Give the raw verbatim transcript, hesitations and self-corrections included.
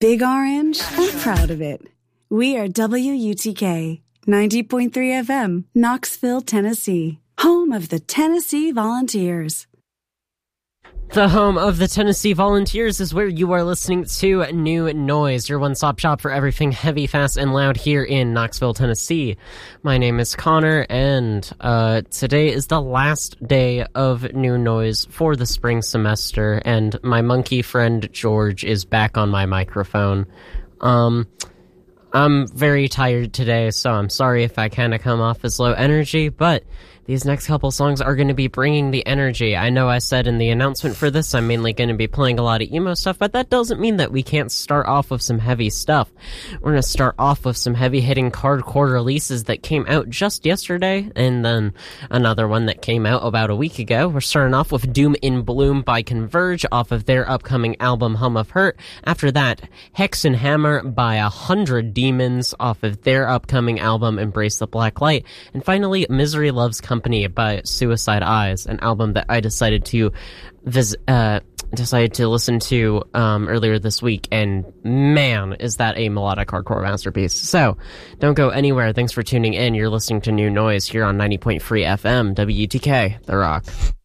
Big Orange and proud of it. We are W U T K, ninety point three F M, Knoxville, Tennessee, home of the Tennessee Volunteers. The home of the Tennessee Volunteers is where you are listening to New Noise, your one-stop shop for everything heavy, fast, and loud here in Knoxville, Tennessee. My name is Connor, and uh, today is the last day of New Noise for the spring semester, and my monkey friend George is back on my microphone. Um, I'm very tired today, so I'm sorry if I kind of come off as low energy, but these next couple songs are going to be bringing the energy. I know I said in the announcement for this I'm mainly going to be playing a lot of emo stuff, but that doesn't mean that we can't start off with some heavy stuff. We're going to start off with some heavy-hitting hardcore releases that came out just yesterday, and then another one that came out about a week ago. We're starting off with Doom in Bloom by Converge off of their upcoming album Hum of Hurt. After that, Hex and Hammer by A Hundred Demons off of their upcoming album Embrace the Black Light. And finally, Misery Loves Company by Suicide Eyes, an album that I decided to visit, uh, decided to listen to um, earlier this week, and man, is that a melodic hardcore masterpiece. So, don't go anywhere. Thanks for tuning in. You're listening to New Noise here on ninety point three F M, W T K, The Rock.